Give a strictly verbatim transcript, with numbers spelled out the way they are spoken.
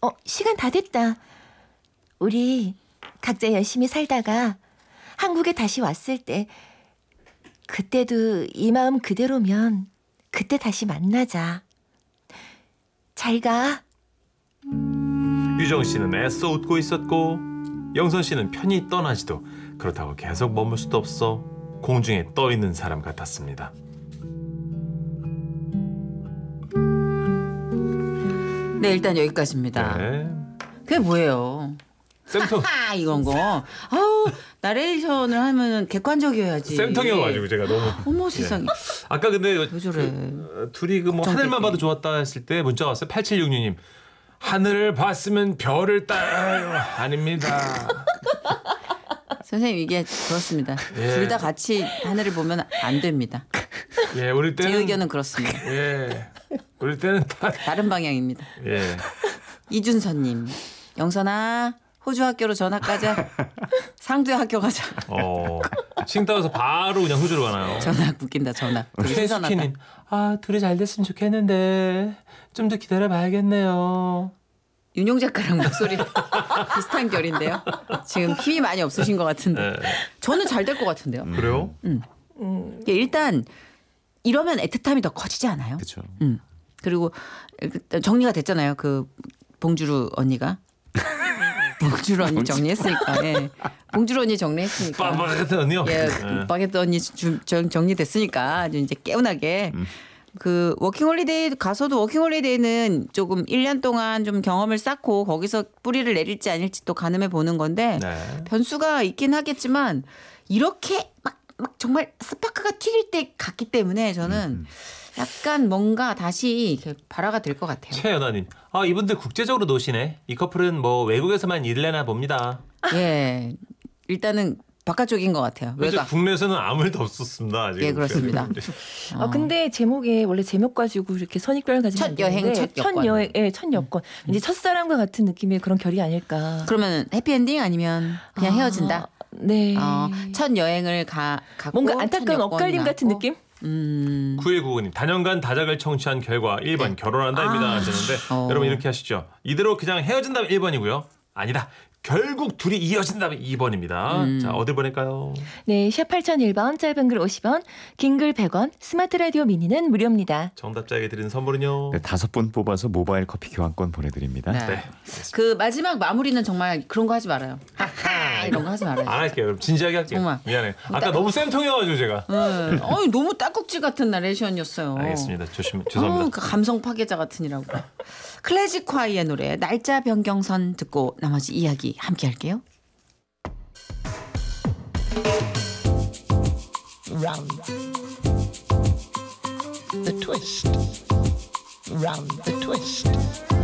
어, 시간 다 됐다. 우리 각자 열심히 살다가 한국에 다시 왔을 때 그때도 이 마음 그대로면 그때 다시 만나자. 잘 가. 유정 씨는 애써 웃고 있었고 영선 씨는 편히 떠나지도 그렇다고 계속 머물 수도 없어 공중에 떠 있는 사람 같았습니다. 네, 일단 여기까지입니다. 네. 그게 뭐예요? 쌤통 하 이건 거. 아우 나레이션을 하면 객관적이어야지. 쌤통이어가지고 제가 너무. 어머 세상에. 아까 근데 왜 저래? 어, 둘이 그 뭐 하늘만 봐도 좋았다 했을 때 문자 왔어요. 팔칠육육 님. 하늘을 봤으면 별을 따요. 아닙니다. 선생님 이게 그렇습니다. 예. 둘 다 같이 하늘을 보면 안 됩니다. 예, 우리 때는 제 의견은 그렇습니다. 예, 우리 때는 다. 다른 방향입니다. 예. 이준선님, 영선아 호주 학교로 전학 가자. 상두에 학교 가자. 어, 칭따오에서 바로 그냥 호주로 가나요? 전학 웃긴다 전학. 되게 신선하다. 최수키님, 아 둘이 잘 됐으면 좋겠는데 좀 더 기다려봐야겠네요. 윤용 작가랑 목소리 비슷한 결인데요. 지금 힘이 많이 없으신 것 같은데. 네. 저는 잘 될 것 같은데요. 그래요? 음. 음. 일단 이러면 애틋함이 더 커지지 않아요? 그렇죠. 음. 그리고 일단 정리가 됐잖아요. 그 봉주루 언니가. 봉주루 언니 정리했으니까. 예. 봉주루 언니 정리했으니까. 빠바 같은 언니요. 예, 네. 바게트 언니 주, 정, 정리됐으니까 이제 개운하게. 음. 그 워킹홀리데이 가서도 워킹홀리데이는 조금 일 년 동안 좀 경험을 쌓고 거기서 뿌리를 내릴지 아닐지 또 가늠해 보는 건데 네. 변수가 있긴 하겠지만 이렇게 막, 막 정말 스파크가 튀길 때 갔기 때문에 저는 약간 뭔가 다시 발화가 될 것 같아요. 최연아님, 아 이분들 국제적으로 노시네. 이 커플은 뭐 외국에서만 일래나 봅니다. 예, 일단은 바깥쪽인 것 같아요. 그래서 외곽. 국내에서는 아무 일도 없었습니다. 아직. 예, 그렇습니다. 아, 근데 제목에 원래 제목 가지고 이렇게 선입견을 가지면 첫 안 되는데 여행, 첫 여권. 여행, 예, 첫 여권. 이제 첫사랑과 같은 느낌의 그런 결이 아닐까. 그러면 해피엔딩 아니면 그냥 아, 헤어진다. 네. 어, 첫 여행을 가 갖고 뭔가 안타까운 첫 여권 엇갈림 같은 낳고. 느낌? 음. 구일구구님 다년간 다작을 청취한 결과 일 번 네. 결혼한다입니다 아. 하셨는데 어. 여러분 이렇게 하시죠. 이대로 그냥 헤어진다면 일 번이고요. 아니다. 결국 둘이 이어진다면 이 번입니다. 음. 자 어디 보낼까요? 네, 샵8001번, 짧은 글 오십 원, 긴 글 백 원, 스마트 라디오 미니는 무료입니다. 정답자에게 드리는 선물은요. 네, 다섯 분 뽑아서 모바일 커피 교환권 보내드립니다. 네. 네. 그 마지막 마무리는 정말 그런 거 하지 말아요. 하하 이런 거 하지 말아요. 안 할게요. 여러분 진지하게 할게요. 정말. 미안해. 아까 딱- 너무 쌤통이어가지고 제가. 네. 어이, 너무 딸꾹질 같은 나레이션이었어요. 알겠습니다. 조심 어, 죄송합니다. 그 감성 파괴자 같으니라고. 클래식화이의 노래 날짜 변경선 듣고 나머지 이야기 함께 할게요. Round the twist, round the twist.